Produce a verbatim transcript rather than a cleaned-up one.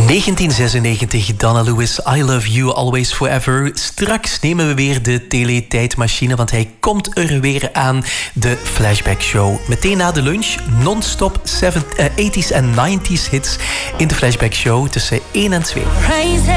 negentien zesennegentig, Donna Lewis, I Love You Always Forever. Straks nemen we weer de teletijdmachine, want hij komt er weer aan, de Flashback Show. Meteen na de lunch, non-stop tachtiger en negentiger hits in de Flashback Show tussen één en twee.